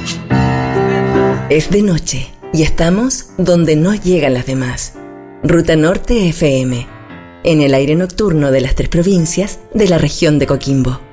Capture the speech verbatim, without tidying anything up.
Es de noche y estamos donde no llegan las demás. Ruta Norte F M, en el aire nocturno de las tres provincias de la región de Coquimbo.